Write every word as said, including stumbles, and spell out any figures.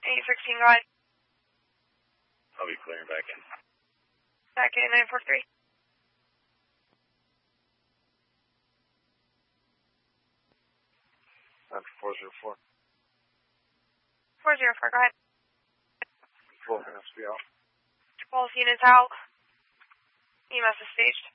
eight sixteen, go ahead. I'll be clearing back in. Back in nine four three. That's four zero four. four zero four, go ahead. Full S B out. Both units out. E M S is staged.